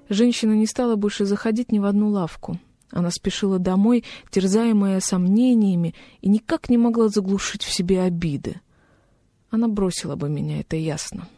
Женщина не стала больше заходить ни в одну лавку. Она спешила домой, терзаемая сомнениями, и никак не могла заглушить в себе обиды. Она бросила бы меня, это ясно.